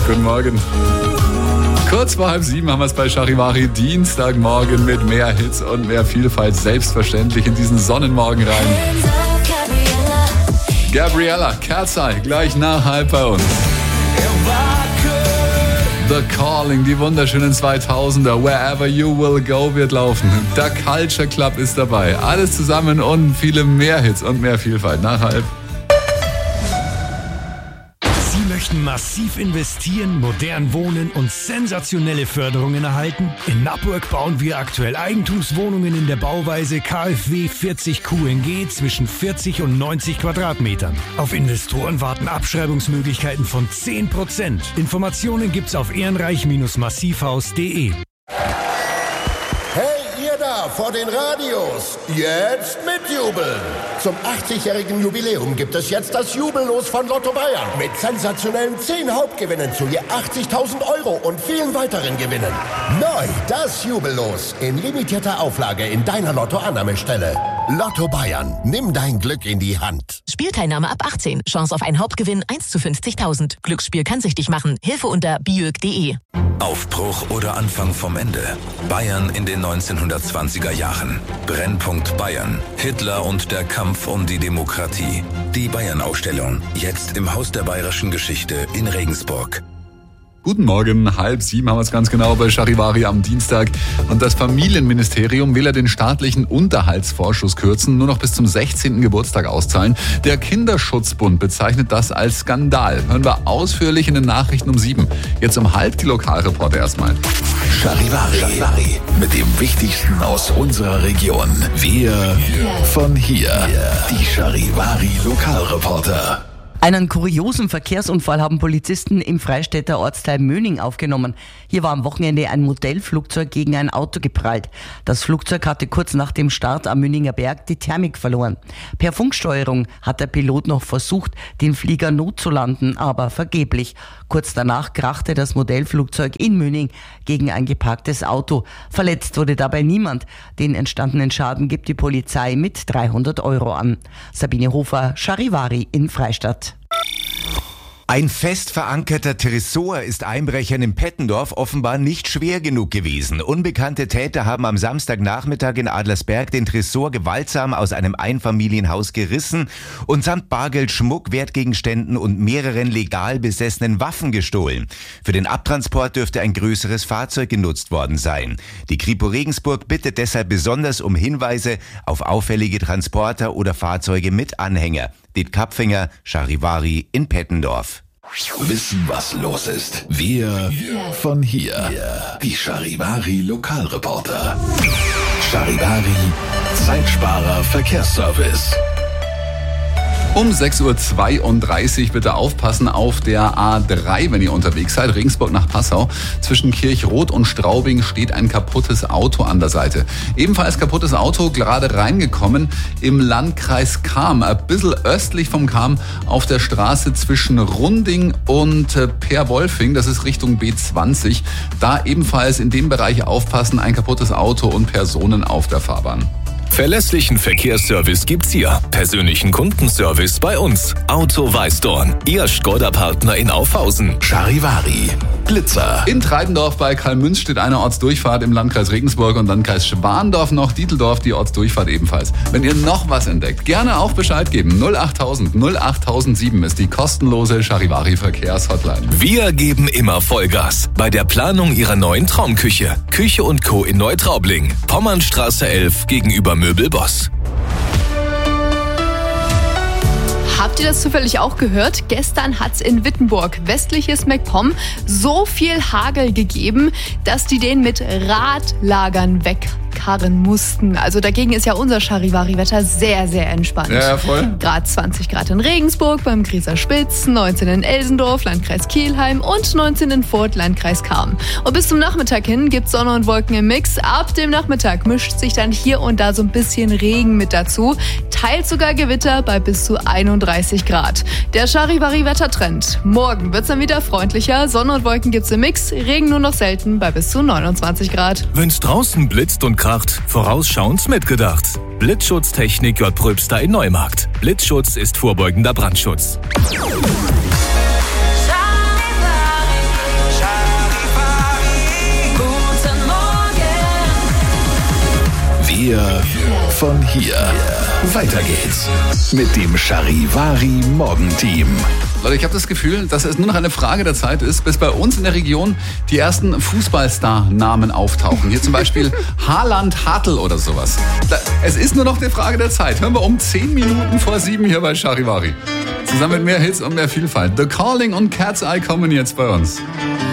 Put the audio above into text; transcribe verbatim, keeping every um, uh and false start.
Guten Morgen. Kurz vor halb sieben haben wir es bei Charivari, Dienstagmorgen mit mehr Hits und mehr Vielfalt, selbstverständlich in diesen Sonnenmorgen rein. Gabriella, Cat's Eye, gleich nach halb bei uns. The Calling, die wunderschönen zweitausender, Wherever You Will Go wird laufen. Der Culture Club ist dabei. Alles zusammen und viele mehr Hits und mehr Vielfalt nach halb. Sie möchten massiv investieren, modern wohnen und sensationelle Förderungen erhalten? In Nappburg bauen wir aktuell Eigentumswohnungen in der Bauweise K f W vierzig Q N G zwischen vierzig und neunzig Quadratmetern. Auf Investoren warten Abschreibungsmöglichkeiten von zehn Prozent. Informationen gibt's auf ehrenreich massivhaus punkt de. Hey, ihr da vor den Radios, jetzt mitjubeln! Zum achtzigjährigen Jubiläum gibt es jetzt das Jubellos von Lotto Bayern mit sensationellen zehn Hauptgewinnen zu je achtzigtausend Euro und vielen weiteren Gewinnen. Neu das Jubellos in limitierter Auflage in deiner Lotto-Annahmestelle. Lotto Bayern, nimm dein Glück in die Hand. Spielteilnahme ab achtzehn. Chance auf einen Hauptgewinn eins zu fünfzigtausend. Glücksspiel kann süchtig machen. Hilfe unter biög punkt de. Aufbruch oder Anfang vom Ende. Bayern in den neunzehnhundertzwanziger Jahren. Brennpunkt Bayern. Hitler und der Kampf um die Demokratie. Die Bayern-Ausstellung. Jetzt im Haus der Bayerischen Geschichte in Regensburg. Guten Morgen, halb sieben haben wir es ganz genau bei Charivari am Dienstag. Und das Familienministerium will ja den staatlichen Unterhaltsvorschuss kürzen, nur noch bis zum sechzehnten Geburtstag auszahlen. Der Kinderschutzbund bezeichnet das als Skandal. Hören wir ausführlich in den Nachrichten um sieben. Jetzt um halb die Lokalreporter erstmal. Charivari, Charivari mit dem Wichtigsten aus unserer Region. Wir von hier. Die Charivari Lokalreporter. Einen kuriosen Verkehrsunfall haben Polizisten im Freistädter Ortsteil Möning aufgenommen. Hier war am Wochenende ein Modellflugzeug gegen ein Auto geprallt. Das Flugzeug hatte kurz nach dem Start am Möninger Berg die Thermik verloren. Per Funksteuerung hat der Pilot noch versucht, den Flieger notzulanden, aber vergeblich. Kurz danach krachte das Modellflugzeug in Möning gegen ein geparktes Auto. Verletzt wurde dabei niemand. Den entstandenen Schaden gibt die Polizei mit dreihundert Euro an. Sabine Hofer, Charivari in Freistadt. Ein fest verankerter Tresor ist Einbrechern in Pettendorf offenbar nicht schwer genug gewesen. Unbekannte Täter haben am Samstagnachmittag in Adlersberg den Tresor gewaltsam aus einem Einfamilienhaus gerissen und samt Bargeld, Schmuck, Wertgegenständen und mehreren legal besessenen Waffen gestohlen. Für den Abtransport dürfte ein größeres Fahrzeug genutzt worden sein. Die Kripo Regensburg bittet deshalb besonders um Hinweise auf auffällige Transporter oder Fahrzeuge mit Anhänger. Diet Kapfinger, Charivari in Pettendorf. Wissen, was los ist. Wir von hier. Die Charivari Lokalreporter. Charivari Zeitsparer Verkehrsservice. Um sechs Uhr zweiunddreißig bitte aufpassen auf der A drei, wenn ihr unterwegs seid. Regensburg nach Passau. Zwischen Kirchroth und Straubing steht ein kaputtes Auto an der Seite. Ebenfalls kaputtes Auto, gerade reingekommen im Landkreis Cham. Ein bisschen östlich vom Cham auf der Straße zwischen Runding und Perwolfing. Das ist Richtung B zwanzig. Da ebenfalls in dem Bereich aufpassen. Ein kaputtes Auto und Personen auf der Fahrbahn. Verlässlichen Verkehrsservice gibt's hier. Persönlichen Kundenservice bei uns. Auto Weißdorn. Ihr Skoda-Partner in Aufhausen. Charivari. Glitzer. In Treidendorf bei Karlmünz steht eine Ortsdurchfahrt im Landkreis Regensburg und dann Kreis Schwandorf noch, Dieteldorf, die Ortsdurchfahrt ebenfalls. Wenn ihr noch was entdeckt, gerne auch Bescheid geben. null achttausend null achttausendsieben ist die kostenlose Charivari Verkehrshotline. Wir geben immer Vollgas bei der Planung Ihrer neuen Traumküche. Küche und Co. in Neutraubling. Pommernstraße elf gegenüber Möbelboss. Habt ihr das zufällig auch gehört? Gestern hat's in Wittenburg, westliches MacPom, so viel Hagel gegeben, dass die den mit Radlagern wegkarren mussten. Also dagegen ist ja unser Charivari-Wetter sehr, sehr entspannt. Ja, voll. Gerade zwanzig Grad in Regensburg, beim Grieser Spitz, neunzehn in Elsendorf, Landkreis Kelheim und neunzehn in Furth, Landkreis Cham. Und bis zum Nachmittag hin gibt's Sonne und Wolken im Mix. Ab dem Nachmittag mischt sich dann hier und da so ein bisschen Regen mit dazu. Teils sogar Gewitter bei bis zu einunddreißig Grad. Der Charivari-Wettertrend. Morgen wird's dann wieder freundlicher. Sonne und Wolken gibt's im Mix. Regen nur noch selten bei bis zu neunundzwanzig Grad. Wenn's draußen blitzt und kracht, vorausschauend mitgedacht. Blitzschutztechnik J. Pröbster in Neumarkt. Blitzschutz ist vorbeugender Brandschutz. hier, von hier. Weiter geht's mit dem Charivari Morgenteam. Leute, ich habe das Gefühl, dass es nur noch eine Frage der Zeit ist, bis bei uns in der Region die ersten Fußballstar-Namen auftauchen. Hier zum Beispiel Haaland Hartl oder sowas. Es ist nur noch eine Frage der Zeit. Hören wir um zehn Minuten vor sieben hier bei Charivari. Zusammen mit mehr Hits und mehr Vielfalt. The Calling und Cat's Eye kommen jetzt bei uns.